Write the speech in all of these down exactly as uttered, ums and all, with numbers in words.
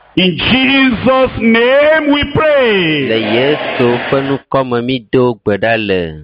In Jesus' name we pray. Le Yesu fenu comme mi do gbedale.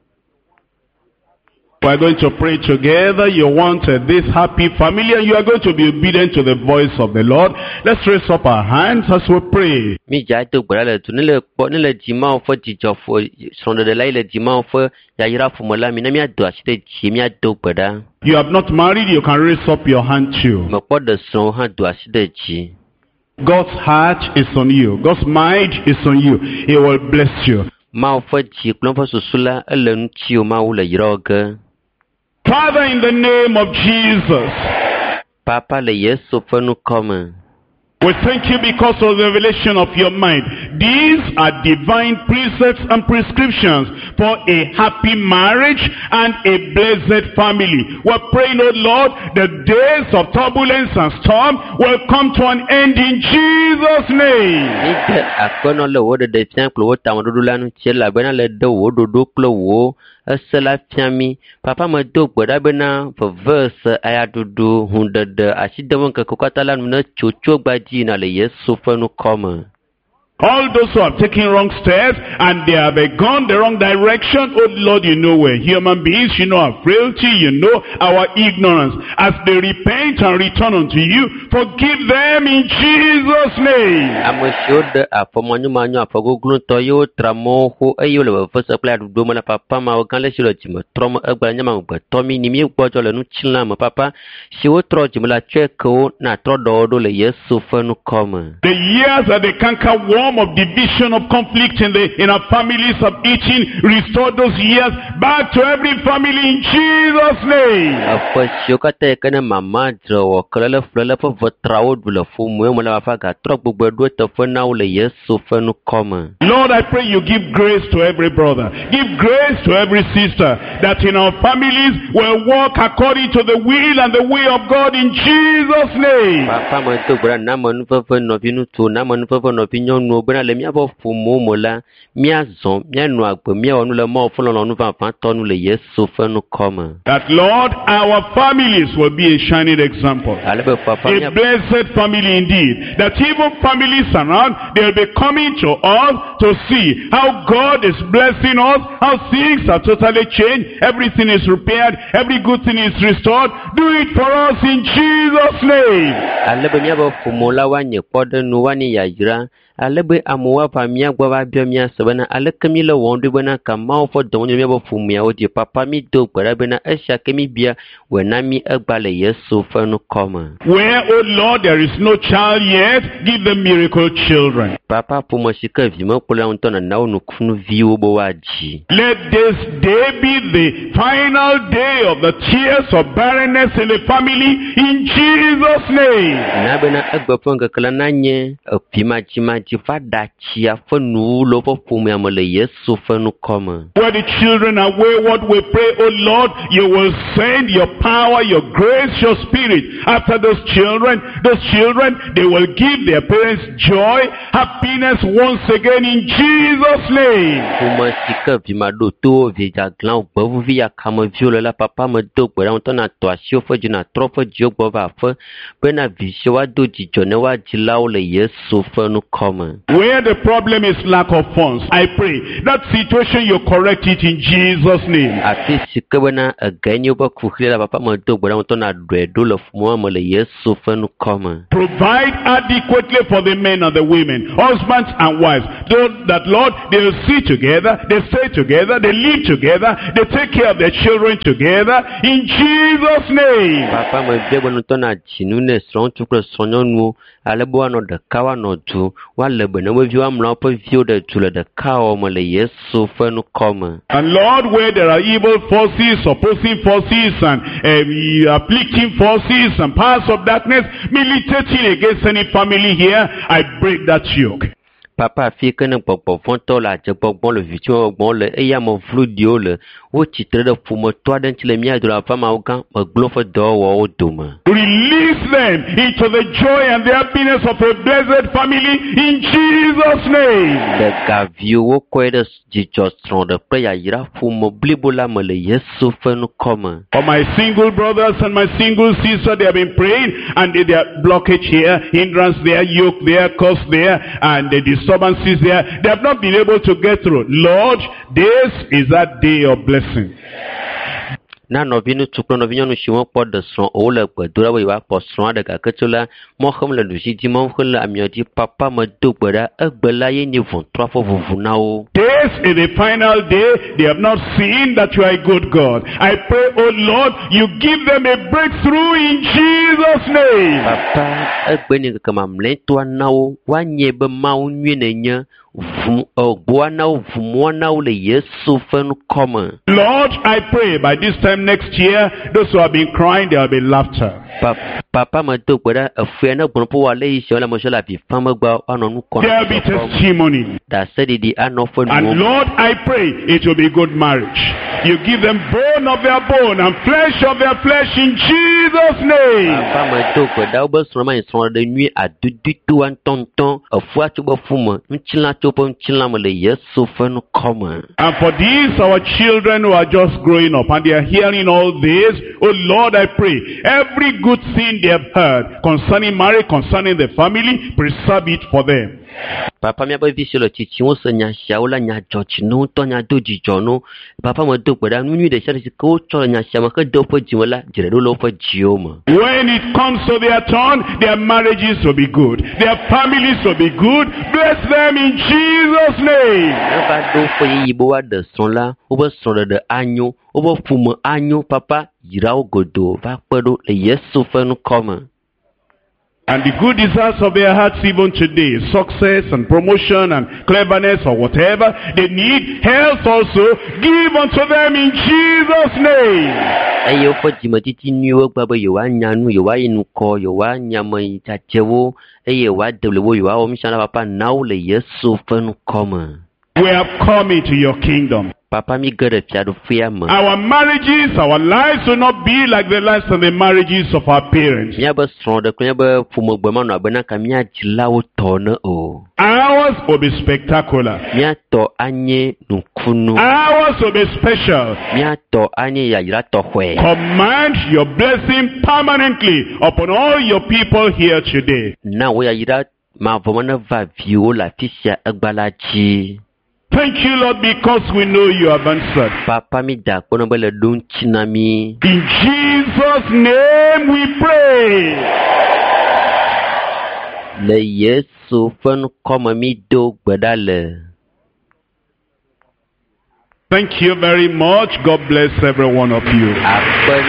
We're going to pray together. You want uh, this happy family and you are going to be obedient to the voice of the Lord. Let's raise up our hands as we pray. Mi ja do gbedale tu ne le po ne le jima ofo jijo fo sonde de lai le jima ofo ya yira fu mola mi na mi ado asite ji mi ado gbeda. You have not married, you can raise up your hand too. Mo po de son ha do asite ji. God's heart is on you. God's mind is on you. He will bless you. Ma ofo ji klon fo susula ele nu ti o ma wo le yira oge. Father, in the name of Jesus, Papa le Yesu fenu comme. we thank you because of the revelation of your mind. These are divine precepts and prescriptions for a happy marriage and a blessed family. We're praying, oh Lord, the days of turbulence and storm will come to an end in Jesus' name. Ite akono le wo de de tian klo wo ta mo dudu lanu che la bena le de wo dodo klo wo esela fiami papa me do gboda bena for verse aya dudu hunde de aside won ke kokata lanu na chocho gbaji na le Yesu fenu come. All those who have taken wrong steps and they have gone the wrong direction, oh Lord, you know we're human beings, you know our frailty, you know our ignorance. As they repent and return unto you, forgive them in Jesus' name. Amashode afomanyu manyu afoguglu to yo tramo ho ayo le fese pla do mo na papa ma o kan le shiro timo tromo egba nyama mo to mi ni mi gbojo le nu chinla mo papa si wo tro timo la cheko na tro do do le Yesu fenu come. The years that the canker worm of division, of conflict in the in our families, of eating, restore those years back to every family in Jesus' name. Apo shokate kana mama dro kala flala po votrawo bula fu mo mo la fa ga tro gbogbo do to fo na le Yesu fenu come. Lord, I pray you give grace to every brother, give grace to every sister, that in our families will walk according to the will and the way of God in Jesus' name. Papa mo to bra na mo nu fo no binu to na mo nu fo no binyo no bra le mia bo fu mo mo la mia zon mia no agbo mia onu le mo fu lo nu fa fa to nu le Yesu fenu come. That Lord, our families will be a shining example, a blessed family indeed, that even families around, they'll be coming to us to see how God is blessing us, how things are totally changed, everything is repaired, every good thing is restored. Do it for us in Jesus' name. Alebe mia bo fu mo la wa nye pode nu wa ni ya yira alebe amuwa pa mia gwa ba bia mia sebana ale kemi le wondu bana kama ofo don mia bo fu mia odi papa mi do gbara bana esha kemi bia we na mi egba le Yesu fenu come. Where, oh Lord, there is no child yet, give them miracle children. Papa pu mo shika vi mo kula onto na na onu kunu vi obo waji. Let this day be the final day of the tears of barrenness in the family in Jesus' name. Na bana egba ponga kala nanye opima chima fada chia fenu lo fo fu mi amole Yesu fenu come. Where the children are wayward, we pray, oh Lord, you will send your power, your grace, your spirit after those children. Those children, they will give their parents joy, happiness once again in Jesus' name. Kuma sika vima do to vija glan bovu via kama viola la papa me do gbera on na to asio fo jina trofo jio bova fo bena visho wa do jijo ne wa jilao le Yesu fenu come. Where the problem is lack of funds, I pray that situation you correct it in Jesus' name. Ati sikabana aganyo ba kuhlela papa mo do gbera on na do lo fu mo le Yesu fenu come. Provide adequately for the men and the women, husbands and wives, so that Lord, they'll see together, they stay together, they live together, they take care of their children together in Jesus' name. Papa mo be bono to na chinune strong to cross sonyo alebo ano de kawa no tu wale bene we view am lo po view de tu le de kawa mo le Yesu fenu come. And Lord, where there are evil forces, opposing forces, and uh, afflicting forces and powers of darkness militating against any family here, I break that yoke. Papa fi kene popo fonto la je popo le vitu ogbon le eya mo flu dio le wo tsitre ɖe ƒometɔ aɖe ŋuti le mía dome aƒe mawo gã megblɔ ƒe dɔwɔwɔwo dome. Release them into the joy and the happiness of a blessed family in Jesus' name. Le gaviwo kɔe ɖe dzidzɔ srɔ̃ɖe kple yayra ƒome blibo la me le Yesu ƒe nukɔ me. For my single brothers and my single sisters, they have been praying and they are blockage here, hindrance there, yoke there, curse there, and the disturbances there. They have not been able to get through. Lord, this is that day of blessing. Na nɔvi ŋutsu kple nɔvi nyɔnu si wɔn kpɔ ɖe srɔ̃ o le gbedoɖa be yewoakpɔ srɔ̃a ɖe gake tso la mɔ xem le ɖusi dzi mɔ xem le amiɔ dzi papa me do gbe ɖa egbe la ye nye ʋɔntrɔ ƒe ʋuʋu na wo. This is the final day. They have not seen that you are a good God. I pray, oh Lord, you give them a breakthrough in Jesus' name. Papa egbe ni keke mamlɛtɔa na wo woanye be Mawu nyui nenye vum ogboa na wo vumua na wo le Yesu ƒe nukɔ me. Lord, I pray by this time next year, those who have been crying, there will be laughter. Papa me do gbe ɖa efia ne gbɔn ƒe wale yi si wole mɔsɔ le avi fam megba anɔ nu kɔ. There will be testimony. Dase ɖiɖi anɔ ƒe nu. And Lord, I pray it will be good marriage. You give them bone of their bone and flesh of their flesh in Jesus' name. Papa me do gbe ɖa wobe srɔ̃ ma yi srɔ̃ ɖe nyui adudu to ŋutɔŋutɔ efua tso be fume ŋutsila tso be ŋutsila me le Yesu ƒe nukɔ me. And for these our children who are just growing up and they are hearing all this, oh Lord, I pray every good thing they have heard concerning marriage, concerning the family, preserve it for them. Papa miabe vi si le tsitsi wo se nya siawo la nya dzɔtsi no tɔ nya do dzidzɔ no. Papa me do gbe ɖa nu nyui ɖe sia ɖe si ke wotsɔ le nya sia me he de woƒe dzime la dzre ɖo le woƒe dziwo me. When it comes to their turn, their marriages will be good, their families will be good. Bless them in Jesus' name. Eva do ƒe yiyi be woaɖe srɔ̃ la wobe srɔ̃ɖeɖe anyo wobe ƒome anyo papa yra wo godo va kpe ɖo le Yesu ƒe nukɔ me. And the good desires of their hearts even today, success and promotion and cleverness or whatever they need, health also, give unto them in Jesus' name. Eye woƒe dzimetiti nyuiwo gba be yewoanya nu, yewoayi nukɔ, yewoanya me dzadzewo, eye yewoade le wo yewoawɔ misiana papa na wo le Yesu ƒe nukɔ me. We have come into your kingdom. Papa mi ge ɖe fiaɖoƒea me. Our marriages, our lives will not be like the lives of the marriages of our parents. Miabe srɔ̃ ɖe kple miabe ƒomegbe manɔ abe na ka mia dzilawo tɔ ne o. Ours will be spectacular. Miatɔ anye nukunu. Ours will be special. Miatɔ anye yayra tɔxɔe. Command your blessing permanently upon all your people here today. Na wo yayra mavɔ ne va viwo le afi sia egba la dzi. Thank you, Lord, because we know you have answered. Papa mi da kpono be le ɖo ŋuti na mi. In Jesus' name we pray. Le Yesu ƒe nukɔ me mi do gbe ɖa le. Thank you very much. God bless every one of you. Akpe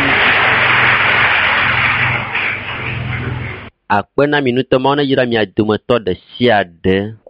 akpe na mi nutɔmawo ne yra mia dometɔ ɖe sia ɖe.